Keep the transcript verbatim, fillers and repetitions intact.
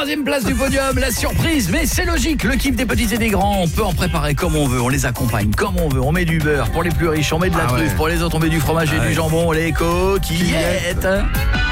troisième place du podium, la surprise. Mais c'est logique, le kiff des petits et des grands, on peut en préparer comme on veut, on les accompagne comme on veut. On met du beurre pour les plus riches, on met de la Ah truffe ouais. pour les autres, on met du fromage et Ah du ouais. jambon, les coquillettes.